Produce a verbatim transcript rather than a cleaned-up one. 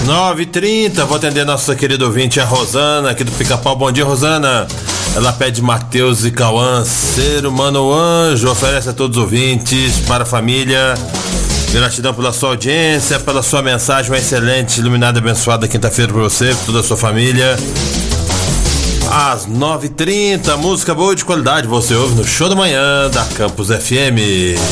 nove e trinta, vou atender nossa querida ouvinte, a Rosana, aqui do Pica-Pau. Bom dia, Rosana. Ela pede Matheus e Cauã, Ser Humano ou Anjo, oferece a todos os ouvintes, para a família. Gratidão pela sua audiência, pela sua mensagem, uma excelente, iluminada e abençoada quinta-feira para você, para toda a sua família. Às nove e trinta, música boa e de qualidade, você ouve no Show da Manhã da Campus F M.